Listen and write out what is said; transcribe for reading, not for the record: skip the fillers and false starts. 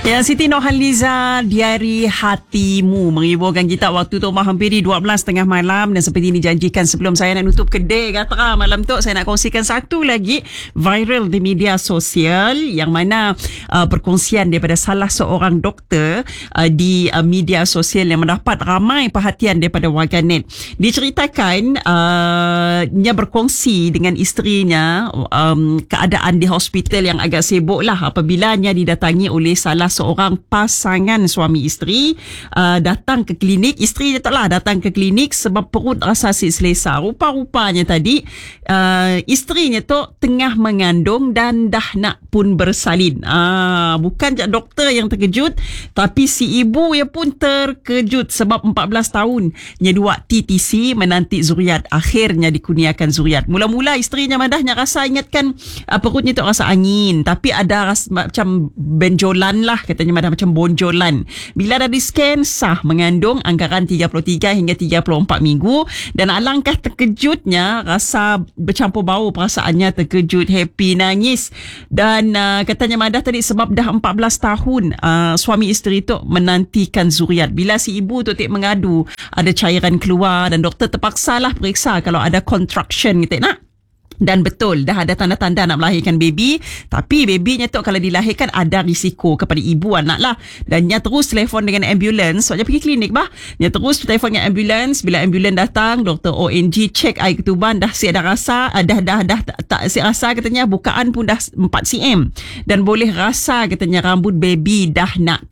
Ya, Siti Nurhaliza, Diari Hatimu menghiburkan kita waktu tu menghampiri 12:30 malam, dan seperti dijanjikan sebelum saya nak nutup kedai kata malam tu, saya nak kongsikan satu lagi viral di media sosial yang mana perkongsian daripada salah seorang doktor di media sosial yang mendapat ramai perhatian daripada warganet. Diceritakan dia berkongsi dengan isterinya keadaan di hospital yang agak sibuk lah apabila dia didatangi oleh salah seorang pasangan suami isteri datang ke klinik. Isteri dia taklah datang ke klinik sebab perut rasa selesa. Rupa-rupanya tadi isterinya tu tengah mengandung dan dah nak pun bersalin. Bukan je doktor yang terkejut, tapi si ibu ya pun terkejut sebab 14 tahun dia buat TTC menanti zuriat. Akhirnya dikurniakan zuriat. Mula-mula isterinya madahnya rasa ingatkan perutnya tu rasa angin, tapi ada rasa macam benjolan lah, katanya madah macam bonjolan. Bila dah di scan sah mengandung anggaran 33 hingga 34 minggu, dan alangkah terkejutnya, rasa bercampur bau perasaannya, terkejut, happy, nangis. Dan katanya madah tadi sebab dah 14 tahun suami isteri tu menantikan zuriat. Bila si ibu tu mengadu ada cairan keluar, dan doktor terpaksalah periksa kalau ada contraction gitu nak. Dan betul dah ada tanda-tanda nak melahirkan baby, tapi babynya tu kalau dilahirkan ada risiko kepada ibu anak lah. Dan dia terus telefon dengan ambulans, sebab dia pergi klinik bah. Dia terus telefon dengan ambulans. Bila ambulans datang, doktor ONG cek air ketuban, dah siap dah rasa, dah tak siap rasa, katanya bukaan pun dah 4 cm, dan boleh rasa katanya rambut baby dah nak